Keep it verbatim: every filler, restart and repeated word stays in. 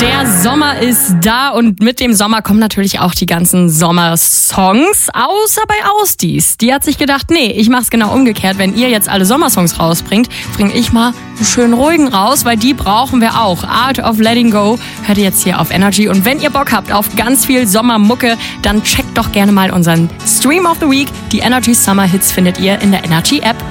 Der Sommer ist da und mit dem Sommer kommen natürlich auch die ganzen Sommersongs, außer bei Ausdies. Die hat sich gedacht, nee, ich mach's genau umgekehrt. Wenn ihr jetzt alle Sommersongs rausbringt, bringe ich mal einen schönen ruhigen raus, weil die brauchen wir auch. Art of Letting Go hört ihr jetzt hier auf Energy. Und wenn ihr Bock habt auf ganz viel Sommermucke, dann checkt doch gerne mal unseren Stream of the Week. Die Energy Summer Hits findet ihr in der Energy App.